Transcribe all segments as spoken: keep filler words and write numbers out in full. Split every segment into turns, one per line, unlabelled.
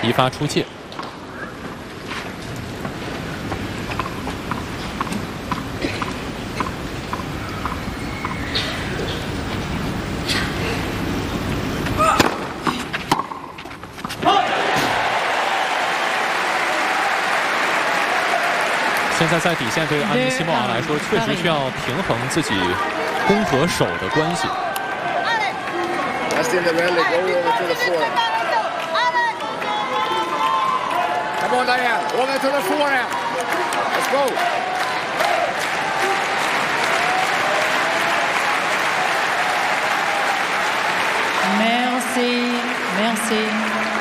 一发出界。现在在底线对安妮西莫娃来说，确实需要平衡自己攻和守的关系。
That's in the rally. Go over to the forehand. Come on, Diane. Over to the forehand. Let's go.
Merci, merci.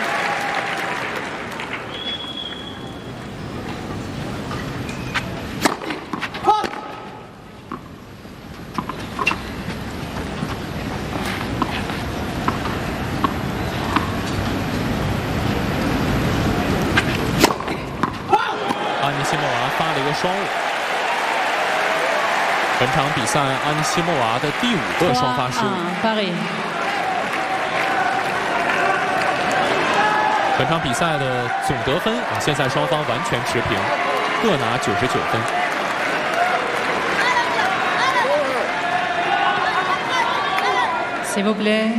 安妮西莫娃发了一个双误。本场比赛，安妮西莫娃的第五个双发失误。本场比赛的总得分啊，现在双方完全持平，各拿九十九分。
S'il vous plaît.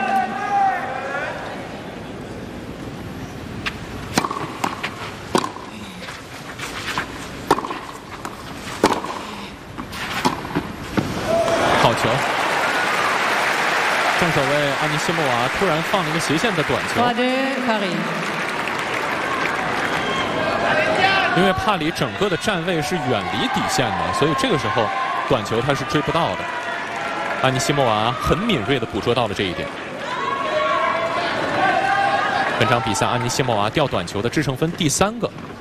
好球！正手卫安妮西莫娃突然放了一个斜线的短球。因为帕里整个的站位是远离底线的，所以这个时候短球他是追不到的。安妮西莫娃很敏锐地捕捉到了这一点。本场比赛，安妮西莫娃掉短球的制胜分第三个。